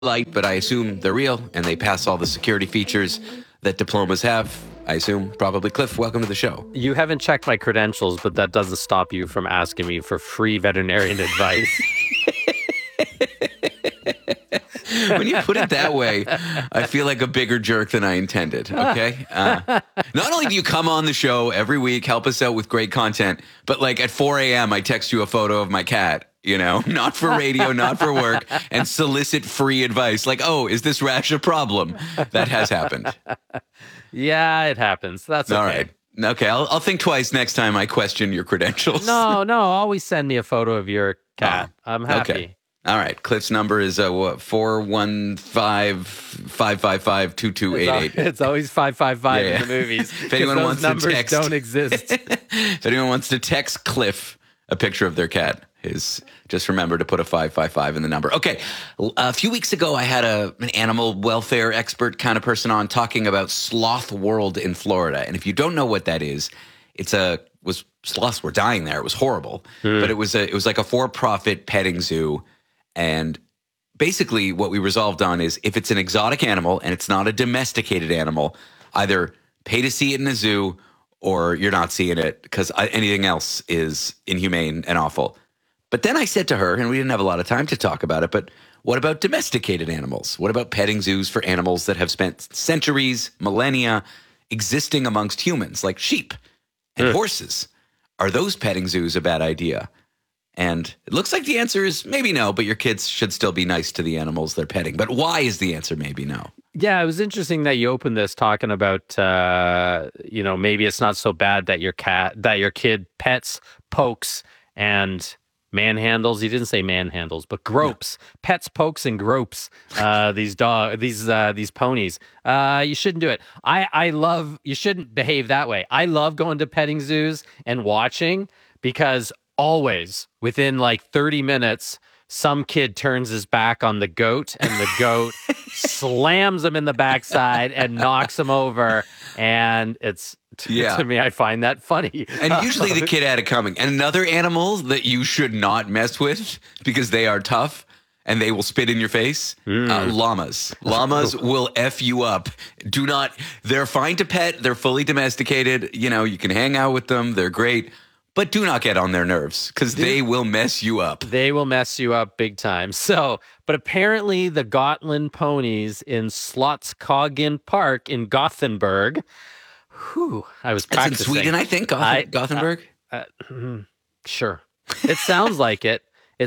light, but I assume they're real and they pass all the security features that diplomas have. I assume, probably. Cliff, welcome to the show. You haven't checked my credentials, but that doesn't stop you from asking me for free veterinarian advice. When you put it that way, I feel like a bigger jerk than I intended, okay? Not only do you come on the show every week, help us out with great content, but like at 4 a.m., I text you a photo of my cat, you know, not for radio, not for work, and solicit free advice. Like, oh, is this rash a problem? That has happened. Yeah, it happens. That's okay. All right. Okay, I'll think twice next time I question your credentials. No, always send me a photo of your cat. I'm happy. Okay. All right. Cliff's number is 415-555-2288. It's always 555 in the movies. If anyone those wants numbers to text, don't exist. If anyone wants to text Cliff a picture of their cat, just remember to put a 555 in the number. Okay. A few weeks ago, I had an animal welfare expert kind of person on talking about Sloth World in Florida. And if you don't know what that is, sloths were dying there. It was horrible, but it was like a for-profit petting zoo. And basically what we resolved on is if it's an exotic animal and it's not a domesticated animal, either pay to see it in a zoo or you're not seeing it because anything else is inhumane and awful. But then I said to her, and we didn't have a lot of time to talk about it, but what about domesticated animals? What about petting zoos for animals that have spent centuries, millennia existing amongst humans, like sheep and horses? Are those petting zoos a bad idea? And it looks like the answer is maybe no, but your kids should still be nice to the animals they're petting. But why is the answer maybe no? Yeah, it was interesting that you opened this talking about, maybe it's not so bad that your kid pets, pokes, and manhandles. He didn't say manhandles, but gropes, pets, pokes, and gropes. These ponies. You shouldn't do it. You shouldn't behave that way. I love going to petting zoos and watching because always within like 30 minutes, some kid turns his back on the goat and the goat slams him in the backside and knocks him over. And to me, I find that funny. And usually the kid had it coming. And another animal that you should not mess with because they are tough and they will spit in your face, llamas. Llamas will F you up. They're fine to pet. They're fully domesticated. You know, you can hang out with them. They're great. But do not get on their nerves because they will mess you up. They will mess you up big time. But apparently the Gotland ponies in Slottsskogen Park in Gothenburg. I was practicing. It's in Sweden, I think, Gothenburg. Sure. It sounds like it.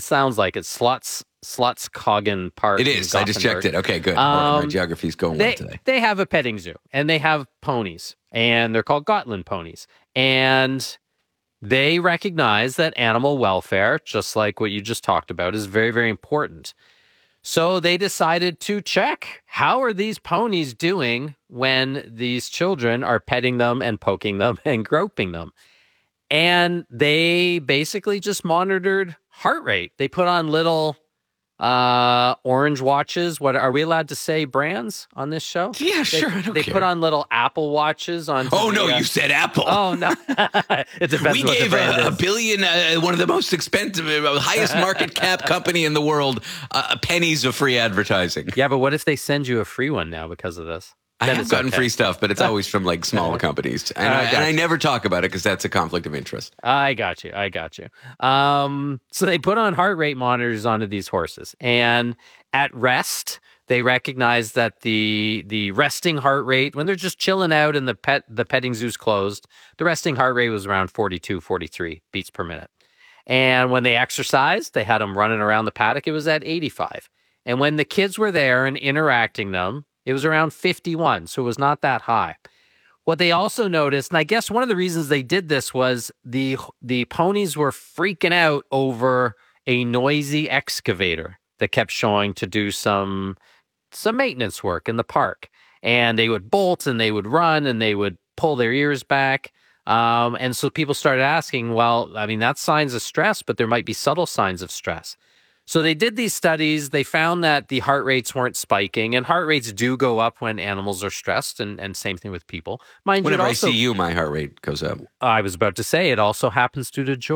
Slottsskogen Park. It is. I just checked it. Okay, good. My geography's going well today. They have a petting zoo and they have ponies and they're called Gotland ponies. And they recognize that animal welfare, just like what you just talked about, is very, very important. So they decided to check how are these ponies doing when these children are petting them and poking them and groping them. And they basically just monitored heart rate. They put on little orange watches. What are we allowed to say brands on this show? Yeah, sure. They put on little Apple watches on. Oh no, you said Apple. Oh no, it depends. We gave a billion, one of the most expensive, highest market cap company in the world, pennies of free advertising. Yeah, but what if they send you a free one now because of this? I have gotten free stuff, but it's always from like smaller companies. And I never talk about it because that's a conflict of interest. I got you. So they put on heart rate monitors onto these horses. And at rest, they recognize that the resting heart rate, when they're just chilling out and the petting zoo's closed, the resting heart rate was around 42, 43 beats per minute. And when they exercised, they had them running around the paddock, it was at 85. And when the kids were there and interacting them, it was around 51, so it was not that high. What they also noticed, and I guess one of the reasons they did this was the ponies were freaking out over a noisy excavator that kept showing to do some maintenance work in the park. And they would bolt and they would run and they would pull their ears back. And so people started asking, well, I mean, that's signs of stress, but there might be subtle signs of stress. So they did these studies. They found that the heart rates weren't spiking, and heart rates do go up when animals are stressed, and same thing with people. Whenever I see you, my heart rate goes up. I was about to say, it also happens due to joy.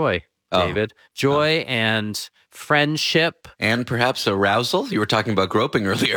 Oh. David. Joy and friendship. And perhaps arousal. You were talking about groping earlier.